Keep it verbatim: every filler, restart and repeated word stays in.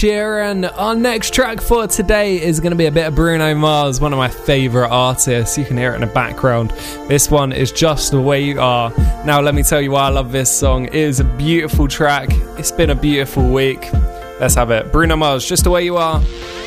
Sheeran. Our next track for today is going to be a bit of Bruno Mars, one of my favourite artists. You can hear it in the background. This one is Just the Way You Are. Now let me tell you why I love this song. It is a beautiful track. It's been a beautiful week. Let's have it. Bruno Mars, Just the Way You Are.